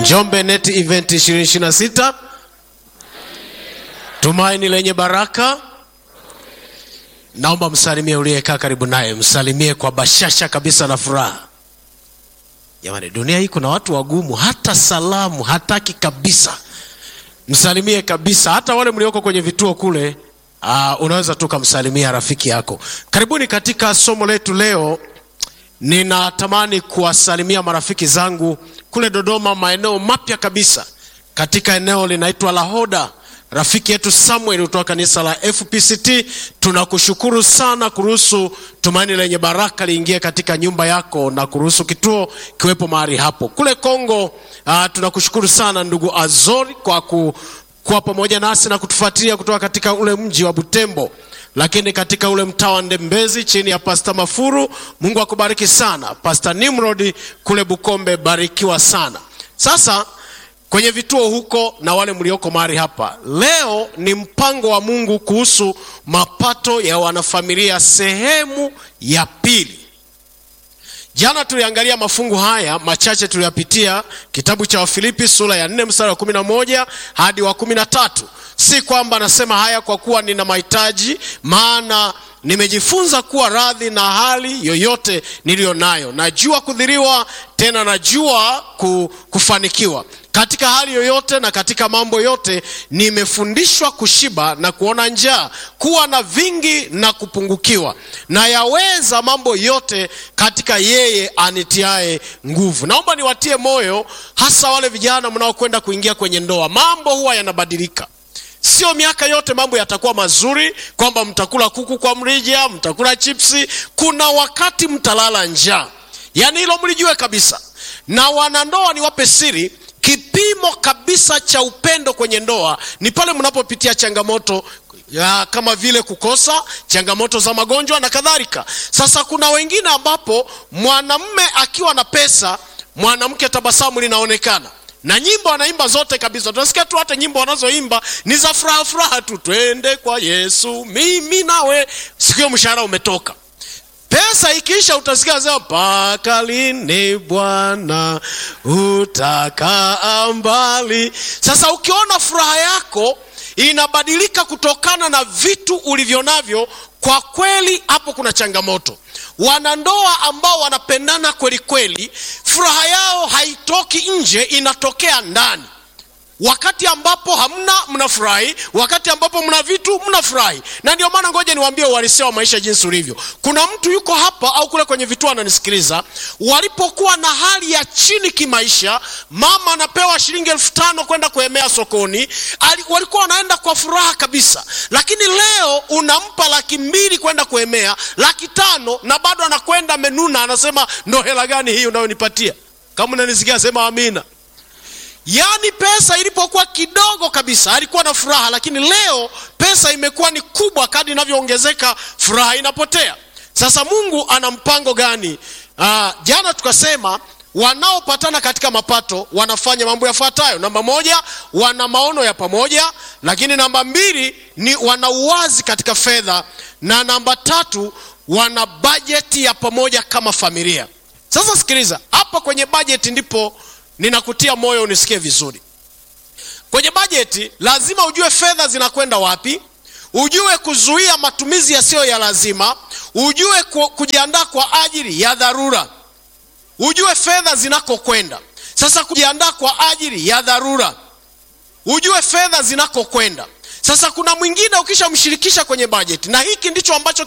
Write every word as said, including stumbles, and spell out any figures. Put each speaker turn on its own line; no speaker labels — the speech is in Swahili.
Njombe Net Event ishirini ishirini na sita, tumaini lenye baraka. Naomba msalimie uliyekaa karibu naye, msalimie kwa bashasha kabisa na furaha. Jamani, dunia hii kuna watu wagumu, hata salamu hataki kabisa. Msalimie kabisa, hata wale mlioko kwenye vituo kule, uh, unaweza tu kumsalimia rafiki yako. Karibuni katika somo letu leo. Ninatamani kuwasalimia marafiki zangu kule Dodoma, maeneo mapya kabisa katika eneo linaitwa Lahoda. Rafiki yetu Samuel kutoka kanisa la F P C T, tunakushukuru sana kuruhusu tumaini lenye baraka liingie katika nyumba yako na kuruhusu kituo kiwepo mahali hapo. Kule Kongo, uh, tunakushukuru sana ndugu Azori kwa ku, kuwa pamoja nasi na kutufuatilia kutoka katika ule mji wa Butembo. Lakini katika ule mtaa wa Ndembezi chini ya Pastor Mafuru, Mungu akubariki sana. Pastor Nimrod kule Bukombe, barikiwa sana. Sasa kwenye vituo huko na wale mlioko mahali hapa, leo ni mpango wa Mungu kuhusu mapato ya wanafamilia sehemu ya pili. Jana tuliangalia mafungu haya machache, tuliyapitia kitabu cha Wafilipi sura ya nne mstari wa kumi na moja hadi wa kumi na tatu. Si kwamba nasema haya kwa kuwa nina mahitaji, maana nimejifunza kuwa radhi na hali yoyote niliyo nayo. Najua kudhiriwa, tena najua kufanikiwa. Katika hali yoyote na katika mambo yote nimefundishwa kushiba na kuona njaa, kuwa na vingi na kupungukiwa. Na yaweza mambo yote katika yeye anitiae nguvu. Naomba niwatie moyo, hasa wale vijana mnaokwenda kuingia kwenye ndoa. Mambo huwa yanabadilika. Sio miaka yote mambo yatakuwa mazuri, kwamba mtakula kuku kwa mrija, mtakula chipsi. Kuna wakati mtalala njaa. Yaani hilo mlijue kabisa. Na wanandoa, niwape siri, kipimo kabisa cha upendo kwenye ndoa ni pale mnapopitia changamoto ya kama vile kukosa, changamoto za magonjwa na kadhalika. Sasa kuna wengine ambapo mwanamume akiwa na pesa, mwanamke tabasamu linaonekana. Na nyimbo anaimba zote kabisa. Tunasikia tu hata nyimbo wanazoimba ni za furaha furaha tu. Twende kwa Yesu mimi nawe. Sikio mshahara umetoka. Pesa ikiisha utasikia zao, paka lini Bwana utakaa mbali. Sasa ukiona furaha yako inabadilika kutokana na vitu ulivyo navyo, kwa kweli hapo kuna changamoto. Wanandoa ambao wanapendana kweli kweli, furaha yao haitoki nje, inatokea ndani. Wakati ambapo hamna, mnafurahi. Wakati ambapo mna vitu, mnafurahi. Na ndio maana ngoja niwaambie uhalisia wa maisha jinsi ulivyo. Kuna mtu yuko hapa au kule kwenye vituo ananisikiliza, walipokuwa na hali ya chini kimaisha, mama anapewa shilingi elfu tano kwenda kuemea sokoni, walikuwa wanaenda kwa furaha kabisa. Lakini leo unampa laki mbili kwenda kuemea, laki tano, na bado anakwenda menuna, anasema ndo hela gani hii unayonipatia? Kama unanisikia sema amina. Yaani pesa ilipokuwa kidogo kabisa alikuwa na furaha, lakini leo pesa imekuwa ni kubwa, kadri inavyoongezeka furaha inapotea. Sasa Mungu ana mpango gani? Aa, jana tukasema wanaopatana katika mapato wanafanya mambo yafuatayo. Namba moja, wana maono ya pamoja. Lakini namba mbili ni wana uwazi katika fedha. Na namba tatu, wana bajeti ya pamoja kama familia. Sasa sikiliza, hapa kwenye bajeti ndipo ninakutia moyo unisikie vizuri. Kwenye bajeti lazima ujue fedha zinakwenda wapi, ujue kuzuia matumizi yasiyo ya lazima, ujue kujiandaa kwa ajili ya dharura. Ujue fedha zinakokwenda. Sasa kujiandaa kwa ajili ya dharura, ujue fedha zinakokwenda. Sasa kuna mwingine ukishamshirikisha kwenye bajeti, na hiki ndicho ambacho